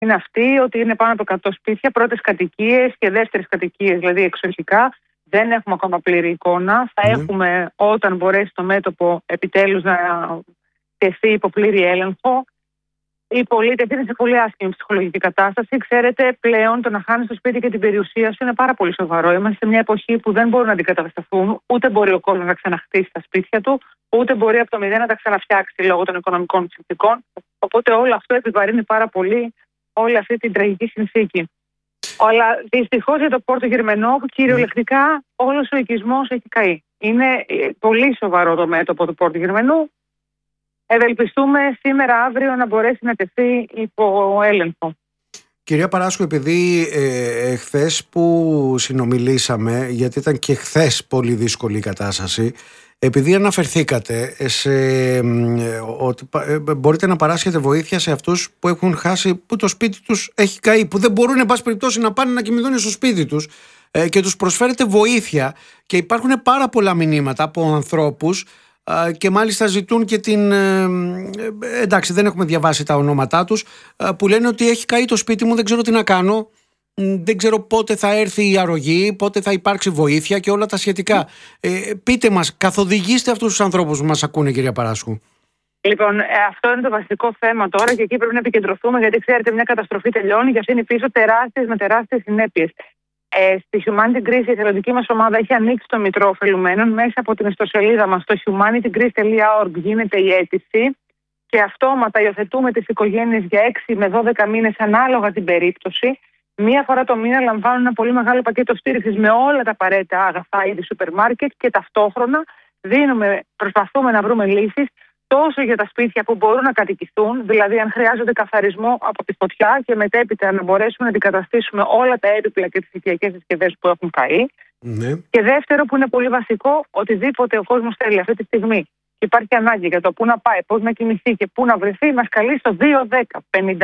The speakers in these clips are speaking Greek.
είναι αυτή, ότι είναι πάνω από 100 σπίτια, πρώτες κατοικίες και δεύτερες κατοικίες, δηλαδή εξοχικά. Δεν έχουμε ακόμα πλήρη εικόνα. Θα έχουμε όταν μπορέσει το μέτωπο επιτέλους να τεθεί υπό πλήρη έλεγχο. Οι πολίτες είναι σε πολύ άσχημη ψυχολογική κατάσταση. Ξέρετε, πλέον το να χάνεις το σπίτι και την περιουσία σου είναι πάρα πολύ σοβαρό. Είμαστε σε μια εποχή που δεν μπορούν να αντικατασταθούν, ούτε μπορεί ο κόσμος να ξαναχτίσει τα σπίτια του, ούτε μπορεί από το μηδέν να τα ξαναφτιάξει λόγω των οικονομικών συνθηκών. Οπότε όλο αυτό επιβαρύνει πάρα πολύ όλη αυτή την τραγική συνθήκη. Αλλά δυστυχώς για το Πόρτο Γερμενό, κυριολεκτικά όλος ο οικισμός έχει καεί. Είναι πολύ σοβαρό το μέτωπο του Πόρτο Γερμενού. Ευελπιστούμε σήμερα, αύριο να μπορέσει να τεθεί υπό έλεγχο. Κυρία Παράσχου, επειδή χθες που συνομιλήσαμε, γιατί ήταν και χθες πολύ δύσκολη η κατάσταση, επειδή αναφερθήκατε ότι μπορείτε να παράσχετε βοήθεια σε αυτούς που έχουν χάσει, που το σπίτι τους έχει καεί, που δεν μπορούν εν πάση περιπτώσει να πάνε να κοιμηθούν στο σπίτι τους, και τους προσφέρετε βοήθεια, και υπάρχουν πάρα πολλά μηνύματα από ανθρώπους και μάλιστα ζητούν και την... εντάξει, δεν έχουμε διαβάσει τα ονόματά τους, που λένε ότι έχει καεί το σπίτι μου, δεν ξέρω τι να κάνω, δεν ξέρω πότε θα έρθει η αρρωγή, πότε θα υπάρξει βοήθεια και όλα τα σχετικά. Πείτε μας, καθοδηγήστε αυτούς τους ανθρώπους που μας ακούνε, κυρία Παράσχου. Λοιπόν, αυτό είναι το βασικό θέμα τώρα και εκεί πρέπει να επικεντρωθούμε, γιατί ξέρετε, μια καταστροφή τελειώνει και αυτή είναι πίσω τεράστιες συνέπειες. Στη Humanity Greece η εθελοντική μας ομάδα έχει ανοίξει το Μητρό Ωφελουμένων. Μέσα από την ιστοσελίδα μας στο humanitygreece.org γίνεται η αίτηση και αυτόματα υιοθετούμε τις οικογένειες για 6 με 12 μήνες ανάλογα την περίπτωση. Μία φορά το μήνα λαμβάνουν ένα πολύ μεγάλο πακέτο στήριξης με όλα τα απαραίτητα αγαθά είδη σούπερ μάρκετ και ταυτόχρονα προσπαθούμε να βρούμε λύσεις τόσο για τα σπίτια που μπορούν να κατοικηθούν, δηλαδή αν χρειάζονται καθαρισμό από τη φωτιά και μετέπειτα να μπορέσουμε να αντικαταστήσουμε όλα τα έπιπλα και τις οικιακές συσκευές που έχουν καεί. Και δεύτερο, που είναι πολύ βασικό, οτιδήποτε ο κόσμος θέλει αυτή τη στιγμή και υπάρχει ανάγκη για το πού να πάει, πώς να κοιμηθεί και πού να βρεθεί, μας καλεί στο 210 52 26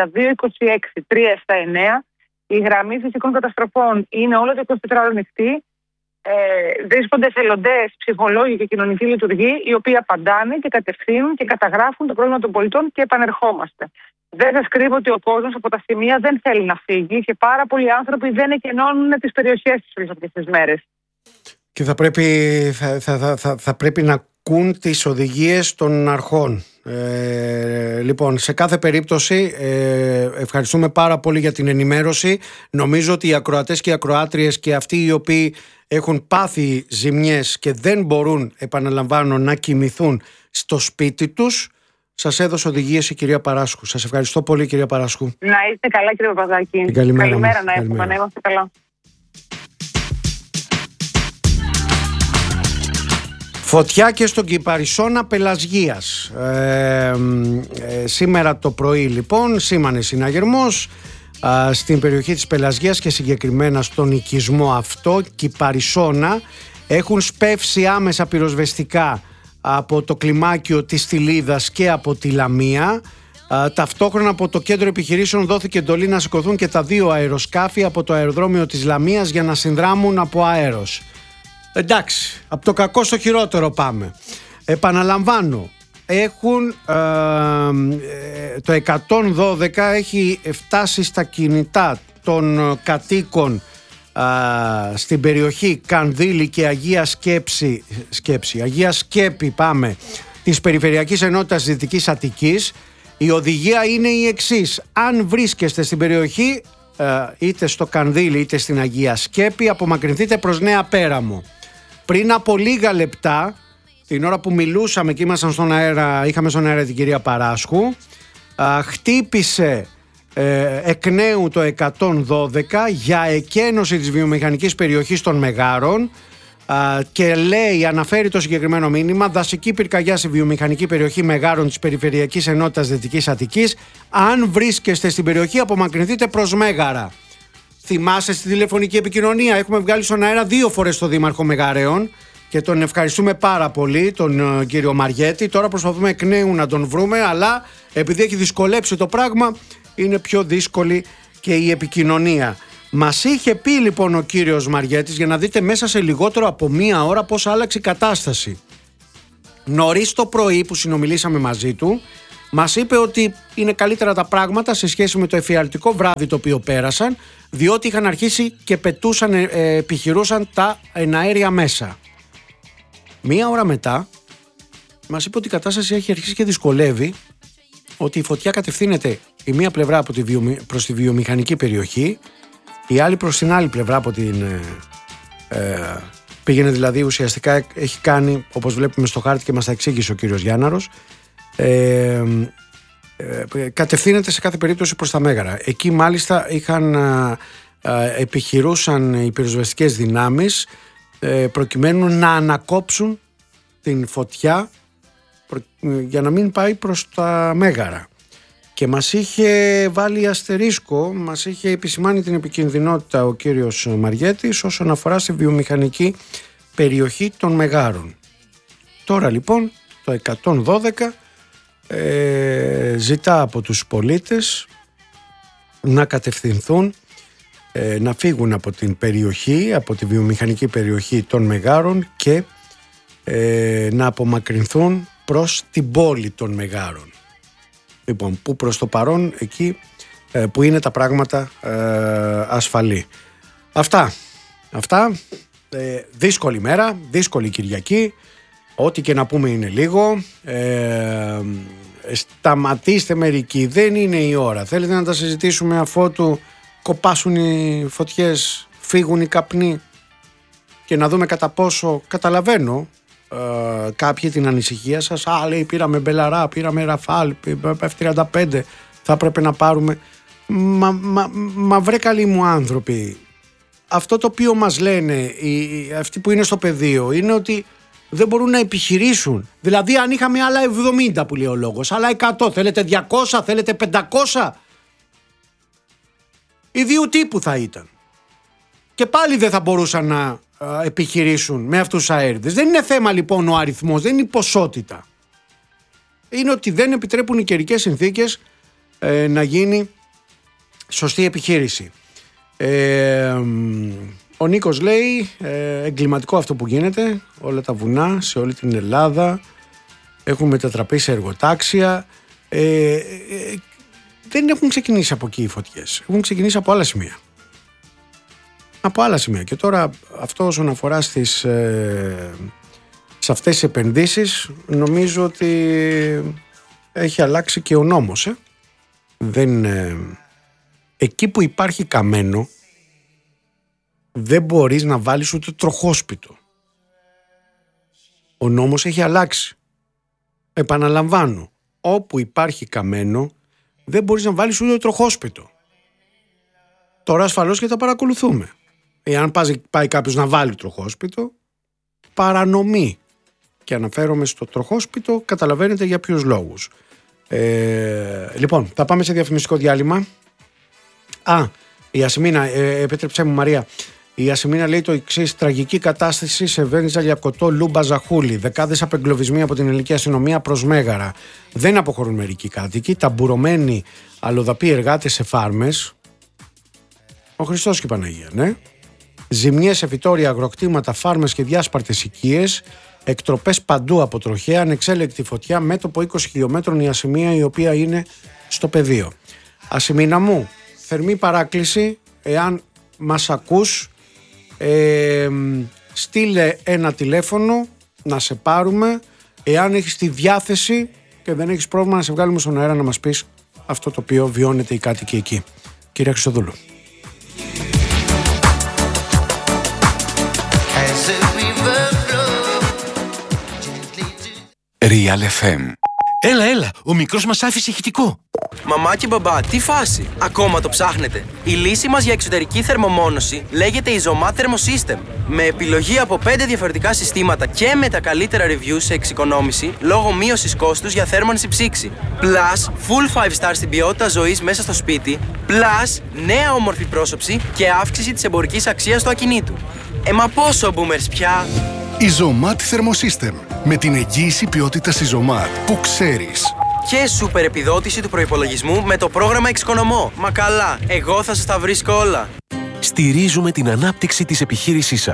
379. Η γραμμή φυσικών καταστροφών είναι όλο το 24ωρο ανοιχτή. Βρίσκονται εθελοντές, ψυχολόγοι και κοινωνικοί λειτουργοί, οι οποίοι απαντάνε και κατευθύνουν και καταγράφουν το πρόβλημα των πολιτών και επανερχόμαστε. Δεν σας κρύβω ότι ο κόσμος από τα σημεία δεν θέλει να φύγει και πάρα πολλοί άνθρωποι δεν εκενώνουν τις περιοχές τους όλες αυτές τις μέρες. Και θα πρέπει να ακούν τις οδηγίες των αρχών. Λοιπόν, σε κάθε περίπτωση ευχαριστούμε πάρα πολύ για την ενημέρωση. Νομίζω ότι οι ακροατές και οι ακροάτριες και αυτοί οι οποίοι έχουν πάθει ζημιές και δεν μπορούν, επαναλαμβάνω, να κοιμηθούν στο σπίτι τους, σας έδωσε οδηγίες η κυρία Παράσχου. Σας ευχαριστώ πολύ, κυρία Παράσχου. Να είστε καλά, κύριε Παπαδάκη. Καλημέρα να έχουμε, να είμαστε καλά. Φωτιά και στον Κυπαρισώνα Πελασγίας. Σήμερα το πρωί λοιπόν σήμανε συναγερμός στην περιοχή της Πελασγίας και συγκεκριμένα στον οικισμό αυτό Κυπαρισώνα. Έχουν σπεύσει άμεσα πυροσβεστικά από το κλιμάκιο της Στυλίδας και από τη Λαμία. Ταυτόχρονα από το κέντρο επιχειρήσεων δόθηκε εντολή να σηκωθούν και τα 2 αεροσκάφη από το αεροδρόμιο της Λαμίας για να συνδράμουν από αέρος. Εντάξει, από το κακό στο χειρότερο πάμε. Επαναλαμβάνω, το 112 έχει φτάσει στα κινητά των κατοίκων στην περιοχή Κανδύλη και Αγία Σκέπη πάμε, της Περιφερειακής Ενότητας Δυτικής Αττικής. Η οδηγία είναι η εξής: αν βρίσκεστε στην περιοχή είτε στο Κανδύλη είτε στην Αγία Σκέπη, απομακρυνθείτε προς Νέα Πέραμο. Πριν από λίγα λεπτά, την ώρα που μιλούσαμε και ήμασταν στον αέρα, είχαμε στον αέρα την κυρία Παράσχου, χτύπησε εκ νέου το 112 για εκένωση της βιομηχανικής περιοχής των Μεγάρων και λέει, αναφέρει το συγκεκριμένο μήνυμα: δασική πυρκαγιά στη βιομηχανική περιοχή Μεγάρων της Περιφερειακής Ενότητας Δυτικής Αττικής. Αν βρίσκεστε στην περιοχή, απομακρυνθείτε προς Μέγαρα. Θυμάσαι στη τηλεφωνική επικοινωνία, έχουμε βγάλει στον αέρα 2 φορές τον Δήμαρχο Μεγαρέων και τον ευχαριστούμε πάρα πολύ, τον κύριο Μαριέτη. Τώρα προσπαθούμε εκ νέου να τον βρούμε, αλλά επειδή έχει δυσκολέψει το πράγμα, είναι πιο δύσκολη και η επικοινωνία. Μας είχε πει λοιπόν ο κύριος Μαριέτης, για να δείτε μέσα σε λιγότερο από 1 ώρα πώς άλλαξε η κατάσταση. Νωρίς το πρωί που συνομιλήσαμε μαζί του, Μας είπε ότι είναι καλύτερα τα πράγματα σε σχέση με το εφιαλτικό βράδυ το οποίο πέρασαν, διότι είχαν αρχίσει και πετούσαν, επιχειρούσαν τα εναέρια μέσα. Μία ώρα μετά μας είπε ότι η κατάσταση έχει αρχίσει και δυσκολεύει, ότι η φωτιά κατευθύνεται η μία πλευρά προς τη βιομηχανική περιοχή, η άλλη προς την άλλη πλευρά από την... πήγαινε δηλαδή ουσιαστικά, έχει κάνει, όπως βλέπουμε στο χάρτη και μας τα εξήγησε ο κύριος Γιάνναρος, κατευθύνεται σε κάθε περίπτωση προς τα Μέγαρα. Εκεί μάλιστα επιχειρούσαν οι πυροσβεστικές δυνάμεις προκειμένου να ανακόψουν την φωτιά για να μην πάει προς τα Μέγαρα. Και μας είχε βάλει αστερίσκο, μας είχε επισημάνει την επικινδυνότητα ο κύριος Μαριέτης όσον αφορά στη βιομηχανική περιοχή των Μεγάρων. Τώρα λοιπόν το 112 ζητά από τους πολίτες να κατευθυνθούν, να φύγουν από την περιοχή, από τη βιομηχανική περιοχή των Μεγάρων και να απομακρυνθούν προς την πόλη των Μεγάρων. Λοιπόν, που προς το παρόν εκεί που είναι τα πράγματα ασφαλή. Αυτά. Δύσκολη μέρα, δύσκολη Κυριακή. Ό,τι και να πούμε είναι λίγο. Σταματήστε μερικοί, δεν είναι η ώρα. Θέλετε να τα συζητήσουμε αφότου κοπάσουν οι φωτιές, φύγουν οι καπνοί και να δούμε κατά πόσο καταλαβαίνω κάποιοι την ανησυχία σας. Λέει πήραμε Μπελαρά, πήραμε Ραφάλ, F-35, θα έπρεπε να πάρουμε. Μα βρε καλοί μου άνθρωποι, αυτό το οποίο μας λένε αυτοί που είναι στο πεδίο είναι ότι δεν μπορούν να επιχειρήσουν. Δηλαδή αν είχαμε άλλα 70 που λέει ο λόγος, άλλα 100, θέλετε 200, θέλετε 500, ιδίου τύπου θα ήταν. Και πάλι δεν θα μπορούσαν να επιχειρήσουν με αυτούς τους αέριδες. Δεν είναι θέμα λοιπόν ο αριθμός, δεν είναι η ποσότητα. Είναι ότι δεν επιτρέπουν οι καιρικές συνθήκες να γίνει σωστή επιχείρηση. Ο Νίκος λέει εγκληματικό αυτό που γίνεται, όλα τα βουνά σε όλη την Ελλάδα έχουν μετατραπεί σε εργοτάξια. Δεν έχουν ξεκινήσει από εκεί οι φωτιές, έχουν ξεκινήσει από άλλα σημεία. Και τώρα αυτό όσον αφορά σε αυτές τις επενδύσεις, νομίζω ότι έχει αλλάξει και ο νόμος. Εκεί που υπάρχει καμένο δεν μπορείς να βάλεις ούτε τροχόσπιτο. Ο νόμος έχει αλλάξει. Επαναλαμβάνω, όπου υπάρχει καμένο δεν μπορείς να βάλεις ούτε τροχόσπιτο. Τώρα ασφαλώς και τα παρακολουθούμε. Εάν πάει κάποιος να βάλει τροχόσπιτο, παρανομεί. Και αναφέρομαι στο τροχόσπιτο, καταλαβαίνετε για ποιους λόγους. Λοιπόν, θα πάμε σε διαφημιστικό διάλειμμα. Η Ασημίνα, επέτρεψέ μου Μαρία, η Ασημίνα λέει το εξής: τραγική κατάσταση σε Βένιζα, Λιακωτό, Λούμπα, Ζαχούλη. Δεκάδες απεγκλωβισμοί από την ελληνική αστυνομία προς Μέγαρα. Δεν αποχωρούν μερικοί κάτοικοι. Ταμπουρωμένοι αλλοδαποί εργάτες σε φάρμες. Ο Χριστός και η Παναγία, ναι. Ζημιές σε φυτόρια, αγροκτήματα, φάρμες και διάσπαρτες οικίες. Εκτροπές παντού από τροχέα. Ανεξέλεκτη φωτιά. Μέτωπο 20 χιλιόμετρων η Ασημία, η οποία είναι στο πεδίο. Ασημίνα μου, θερμή παράκληση, εάν μας ακούς, στείλε ένα τηλέφωνο να σε πάρουμε. Εάν έχεις τη διάθεση και δεν έχεις πρόβλημα, να σε βγάλουμε στον αέρα να μας πεις αυτό το οποίο βιώνεται οι κάτοικοι εκεί. Κυρία Χριστοδούλου. Real FM. Έλα, ο μικρός μας άφησε ηχητικό. Μαμά και μπαμπά, τι φάση, ακόμα το ψάχνετε? Η λύση μας για εξωτερική θερμομόνωση λέγεται Isomat Thermosystem. Με επιλογή από 5 διαφορετικά συστήματα και με τα καλύτερα reviews σε εξοικονόμηση λόγω μείωσης κόστους για θέρμανση ψήξη. Plus, full 5 star στην ποιότητα ζωής μέσα στο σπίτι. Plus, νέα όμορφη πρόσωψη και αύξηση της εμπορικής αξίας του ακινήτου. Μα πόσο boomers πια! Isomat Thermosystem. Με την εγγύηση ποιότητας Isomat που ξέρεις. Και σούπερ επιδότηση του προϋπολογισμού με το πρόγραμμα Εξοικονομώ. Μα καλά, εγώ θα σας τα βρίσκω όλα. Στηρίζουμε την ανάπτυξη της επιχείρησής σας.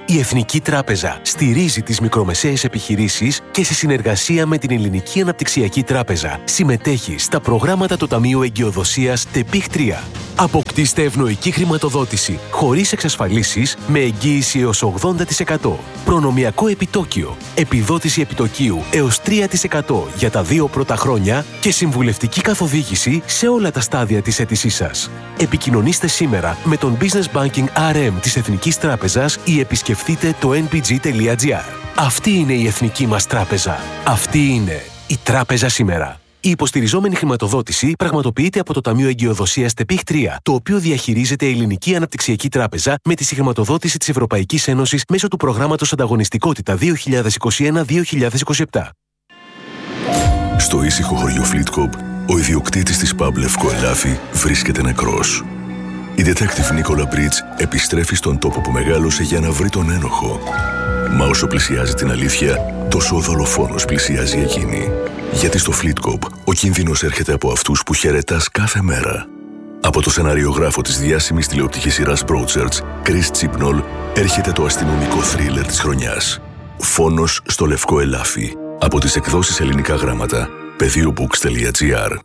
Η Εθνική Τράπεζα στηρίζει τις μικρομεσαίες επιχειρήσεις και σε συνεργασία με την Ελληνική Αναπτυξιακή Τράπεζα συμμετέχει στα προγράμματα του Ταμείου Εγκυοδοσίας ΤΕΠΙΧ 3. Αποκτήστε ευνοϊκή χρηματοδότηση χωρίς εξασφαλίσεις με εγγύηση έως 80%. Προνομιακό επιτόκιο, επιδότηση επιτοκίου έως 3% για τα 2 πρώτα χρόνια και συμβουλευτική καθοδήγηση σε όλα τα στάδια της αίτησής σας. Επικοινωνήστε σήμερα με τον Business Banking RM της Εθνικής Τράπεζας ή επισκεφτείτε το nbg.gr. Αυτή είναι η εθνική μας τράπεζα. Αυτή είναι η τράπεζα σήμερα. Η υποστηριζόμενη χρηματοδότηση πραγματοποιείται από το Ταμείο Εγκυοδοσίας ΤΕΠΙΧ 3, το οποίο διαχειρίζεται η Ελληνική Αναπτυξιακή Τράπεζα με τη συγχρηματοδότηση της Ευρωπαϊκής Ένωσης μέσω του προγράμματος Ανταγωνιστικότητα 2021-2027. Στο ήσυχο χωριό Φλίτκοπ, ο ιδιοκτήτης της pub Λευκό Ελάφι βρίσκεται νεκρός. Η detective Νίκολα Μπρίτς επιστρέφει στον τόπο που μεγάλωσε για να βρει τον ένοχο. Μα όσο πλησιάζει την αλήθεια, τόσο ο δολοφόνος πλησιάζει εκείνη. Γιατί στο Φλίτκοπ ο κίνδυνος έρχεται από αυτούς που χαιρετάς κάθε μέρα. Από το σεναριογράφο της διάσημης τηλεοπτικής σειράς Broadchurch, Chris Chibnall, έρχεται το αστυνομικό θρίλερ της χρονιάς. Φόνος στο Λευκό Ελάφι. Από τις εκδόσεις Ελληνικά Γράμματα. Πεδίobooks.gr.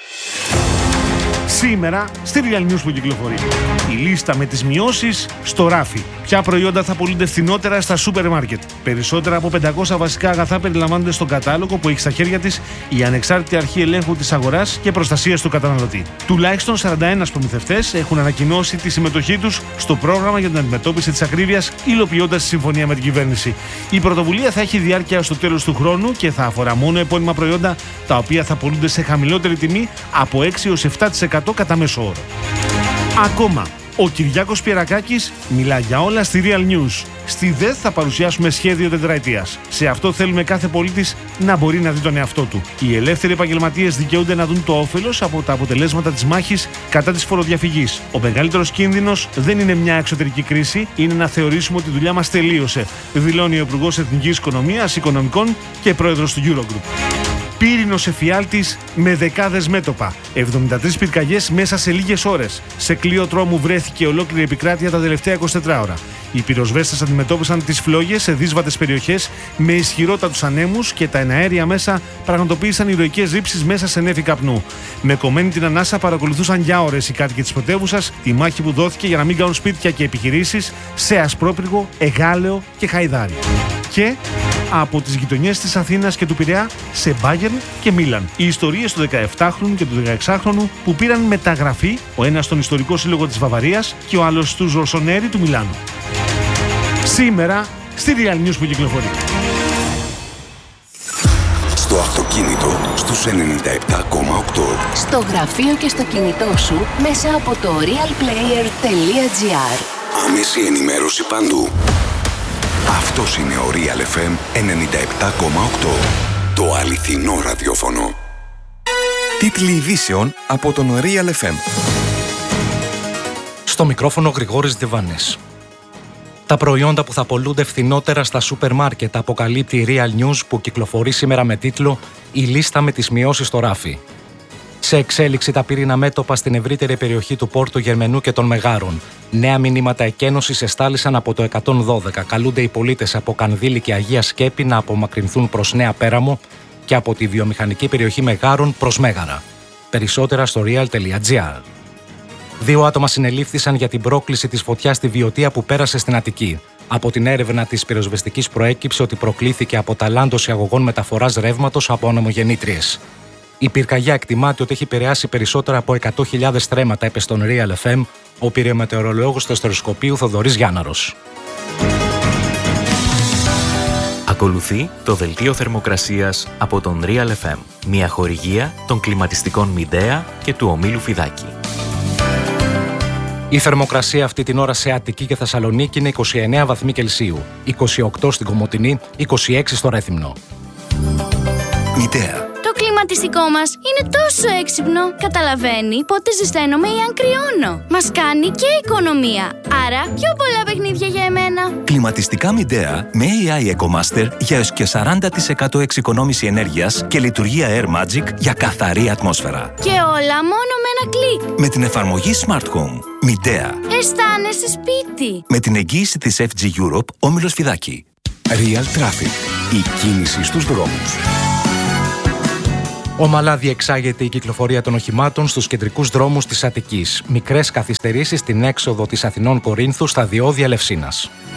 Σήμερα στη Real News που κυκλοφορεί. Η λίστα με τις μειώσεις στο ράφι. Ποια προϊόντα θα πωλούνται φθηνότερα στα σούπερ μάρκετ. Περισσότερα από 500 βασικά αγαθά περιλαμβάνονται στον κατάλογο που έχει στα χέρια της η Ανεξάρτητη Αρχή Ελέγχου της Αγοράς και Προστασίας του Καταναλωτή. Τουλάχιστον 41 προμηθευτές έχουν ανακοινώσει τη συμμετοχή τους στο πρόγραμμα για την αντιμετώπιση της ακρίβειας, υλοποιώντας τη συμφωνία με την κυβέρνηση. Η πρωτοβουλία θα έχει διάρκεια ως το τέλος του χρόνου και θα αφορά μόνο επώνυμα προϊόντα τα οποία θα πωλούνται σε χαμηλότερη τιμή από 6 έως 7% κατά μέσο όρο. Ακόμα, ο Κυριάκος Πιερακάκης μιλά για όλα στη Real News. Στη ΔΕΘ θα παρουσιάσουμε σχέδιο τετραετίας. Σε αυτό θέλουμε κάθε πολίτης να μπορεί να δει τον εαυτό του. Οι ελεύθεροι επαγγελματίες δικαιούνται να δουν το όφελος από τα αποτελέσματα της μάχης κατά της φοροδιαφυγής. Ο μεγαλύτερος κίνδυνος δεν είναι μια εξωτερική κρίση, είναι να θεωρήσουμε ότι η δουλειά μας τελείωσε, δηλώνει ο Υπουργός Εθνικής Οικονομίας, Οικονομικών και Πρόεδρος του Eurogroup. Πύρινος εφιάλτης με δεκάδες μέτωπα. 73 πυρκαγιές μέσα σε λίγες ώρες. Σε κλείο τρόμου βρέθηκε ολόκληρη επικράτεια τα τελευταία 24 ώρα. Οι πυροσβέστες αντιμετώπισαν τις φλόγες σε δύσβατες περιοχές με ισχυρότατους ανέμους και τα εναέρια μέσα πραγματοποίησαν ηρωικές ρήψεις μέσα σε νέφη καπνού. Με κομμένη την ανάσα παρακολουθούσαν για ώρες οι κάτοικοι της πρωτεύουσας τη μάχη που δόθηκε για να μην κάνουν σπίτια και επιχειρήσεις σε Ασπρόπυργο, Εγάλεο και Χαϊδάρι. Και από τις γειτονιές της Αθήνας και του Πειραιά σε Μπάγερν και Μίλαν. Οι ιστορίες του 17χρονου και του 16χρονου που πήραν μεταγραφή, ο ένας στον Ιστορικό Σύλλογο της Βαβαρίας και ο άλλος στους Ροσονέρι του Μιλάνου. Σήμερα στη Real News που κυκλοφορεί. Στο αυτοκίνητο στους 97,8. Στο γραφείο και στο κινητό σου μέσα από το realplayer.gr. Άμεση ενημέρωση παντού. Αυτός είναι ο Real FM 97,8. Το αληθινό ραδιόφωνο. Τίτλοι ειδήσεων από τον Real FM. Στο μικρόφωνο Γρηγόρης Διβάνης. Τα προϊόντα που θα πωλούνται φθηνότερα στα σούπερ μάρκετ αποκαλύπτει η Real News που κυκλοφορεί σήμερα με τίτλο «Η λίστα με τις μειώσεις στο ράφι». Σε εξέλιξη τα πύρινα μέτωπα στην ευρύτερη περιοχή του Πόρτου Γερμενού και των Μεγάρων. Νέα μηνύματα εκένωσης εστάλησαν από το 112. Καλούνται οι πολίτες από Κανδύλη και Αγία Σκέπη να απομακρυνθούν προς Νέα Πέραμο και από τη βιομηχανική περιοχή Μεγάρων προς Μέγαρα. Περισσότερα στο real.gr. 2 άτομα συνελήφθησαν για την πρόκληση της φωτιάς στη Βιωτία που πέρασε στην Αττική. Από την έρευνα της πυροσβεστικής προέκυψε ότι προκλήθηκε από ταλάντωση αγωγών μεταφοράς ρεύματος από ανεμογεννήτριες. Η πυρκαγιά εκτιμάται ότι έχει επηρεάσει περισσότερα από 100.000 στρέμματα, είπε στον Real FM ο πυρομετεωρολόγος του αστεροσκοπείου Θοδωρής Γιάνναρος. Ακολουθεί το δελτίο θερμοκρασίας από τον Real FM, μια χορηγία των κλιματιστικών Μιντέα και του ομίλου Φιδάκη. Η θερμοκρασία αυτή την ώρα σε Αττική και Θεσσαλονίκη είναι 29 βαθμοί Κελσίου, 28 στην Κομοτηνή, 26 στο Ρέθυμνο. Μιντέα. κλιματιστικό μας είναι τόσο έξυπνο. Καταλαβαίνει πότε ζεσταίνομαι ή αν κρυώνω. Μας κάνει και οικονομία. Άρα πιο πολλά παιχνίδια για εμένα. Κλιματιστικά Midea με AI EcoMaster για έως και 40% εξοικονόμηση ενέργειας και λειτουργία Air Magic για καθαρή ατμόσφαιρα. Και όλα μόνο με ένα κλικ. Με την εφαρμογή Smart Home. Midea. Αισθάνεσαι σπίτι. Με την εγγύηση της FG Europe, Όμιλος Φιδάκη. Real Traffic. Η κίνηση στους δρόμους. Ομαλά διεξάγεται η κυκλοφορία των οχημάτων στους κεντρικούς δρόμους της Αττικής. Μικρές καθυστερήσεις στην έξοδο της Αθηνών Κορίνθου στα διόδια Λευσίνας.